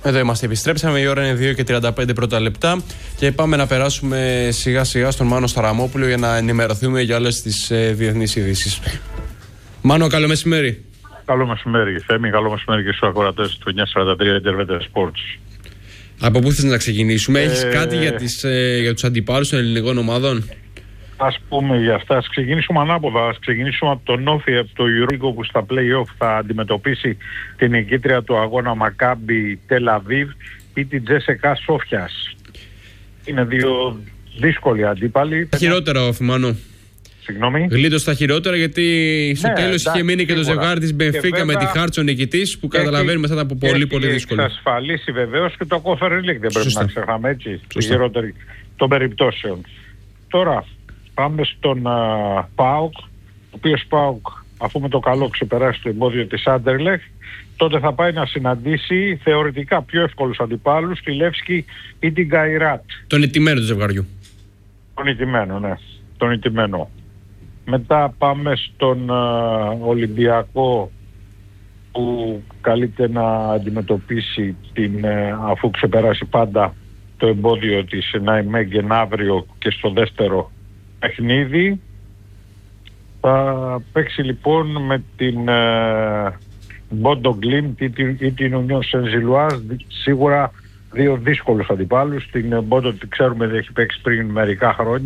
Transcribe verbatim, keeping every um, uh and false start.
Εδώ είμαστε, επιστρέψαμε, η ώρα είναι δύο και τριάντα πέντε πρώτα λεπτά και πάμε να περάσουμε σιγά σιγά στον Μάνο Σταραμόπουλο για να ενημερωθούμε για όλες τις ε, διεθνείς ειδήσεις. Μάνο, καλό μεσημέρι. Καλό μεσημέρι, Θέμη, καλό μεσημέρι και στους ακροατές του εννιακόσια σαράντα τρία Interveter Sports. Από πού θες να ξεκινήσουμε, έχεις ε... κάτι για, τις, ε, για τους αντιπάλους των ελληνικών ομάδων? Ας πούμε για αυτά, ας ξεκινήσουμε ανάποδα, ας ξεκινήσουμε από τον Όφη, από το EuroLeague που στα play-off θα αντιμετωπίσει την νικήτρια του αγώνα Μακάμπι Τελαβίβ ή την Τζέσεκα Σόφιας. Είναι δύο δύσκολοι αντίπαλοι. Χειρότερα Όφη, Μάνο. Συγγνώμη. Γλίτωσε τα χειρότερα, γιατί στο ναι, τέλος είχε μείνει και το ζευγάρι της Μπενφίκα με τη Χάρτσο νικητής, που καταλαβαίνουμε θα ήταν από πολύ πολύ δύσκολο. Έχει εξασφαλίσει βεβαίως και το Conference League, δεν πρέπει Σωστά. να ξεχνάμε, έτσι, τη χειρότερη των περιπτώσεων. Τώρα πάμε στον uh, ΠΑΟΚ, ο οποίος ΠΑΟΚ, αφού με το καλό ξεπεράσει το εμπόδιο της Άντερλεχτ, τότε θα πάει να συναντήσει θεωρητικά πιο εύκολους αντιπάλους, τη Λεύσκη ή την Καϊράτ. Τον ηττημένο του ζευγαριού. Τον ηττημένο, ναι. Τον ηττημένο. Μετά πάμε στον uh, Ολυμπιακό, που καλείται να αντιμετωπίσει την, uh, αφού ξεπεράσει πάντα το εμπόδιο της Ναϊμέγγεν αύριο και στο δεύτερο παιχνίδι. Θα παίξει λοιπόν με την Μπόντο Γκλίμπ ή την Ουνιόν Σενζιλουάζ, σίγουρα δύο δύσκολους αντιπάλους. Την Μπόντο τη ξέρουμε ότι έχει παίξει πριν μερικά χρόνια.